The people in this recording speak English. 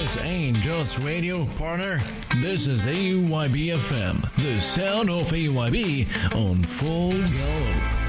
This ain't just radio, partner. This is AUYB FM, the sound of AUYB on full gallop.